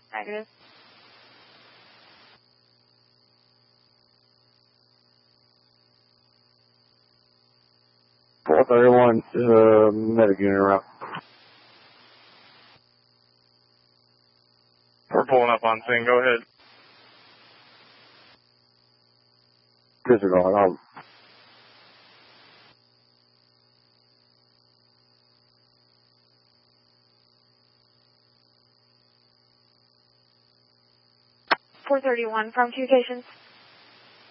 Negative. 431, medic unit route. We're pulling up on scene. Go ahead. Disregard, I'll... .431 from communications.